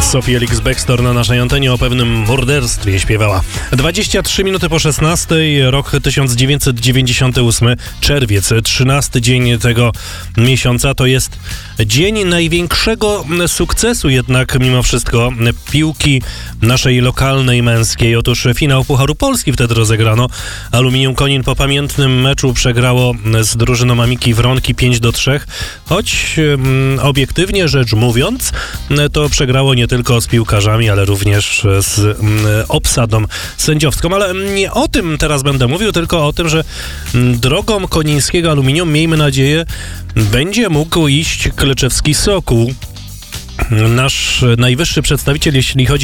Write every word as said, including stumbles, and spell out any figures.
Sophie Ellis-Bextor na naszej antenie o pewnym morderstwie śpiewała. dwadzieścia trzy minuty po szesnastej, rok tysiąc dziewięćset dziewięćdziesiąty ósmy, czerwiec, trzynasty dzień tego miesiąca. To jest dzień największego sukcesu jednak mimo wszystko piłki naszej lokalnej męskiej. Otóż finał Pucharu Polski wtedy rozegrano. Aluminium Konin po pamiętnym meczu przegrało z drużyną Amiki Wronki pięć do trzech, choć um, obiektywnie rzecz mówiąc, to przegrało nie tylko z piłkarzami, ale również z um, obsadą sędziowską. Ale nie o tym teraz będę mówił, tylko o tym, że drogą konińskiego Aluminium, miejmy nadzieję, będzie mógł iść Kleczewski Sokół. Nasz najwyższy przedstawiciel, jeśli chodzi